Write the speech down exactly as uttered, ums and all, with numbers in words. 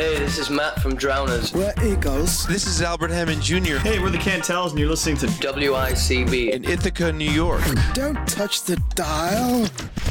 Hey, this is Matt from Drowners. We're Eagles. This is Albert Hammond Junior Hey, we're the Cantels, and you're listening to W I C B in Ithaca, New York. Don't touch the dial.